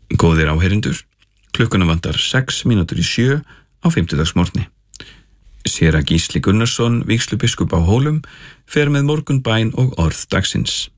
Góðir áheyrendur, klukkuna vantar 6:06 á fimmtudagsmorgni. Séra Gísli Gunnarsson, vígslubiskup á Hólum, fer með morgunbæn og orð dagsins.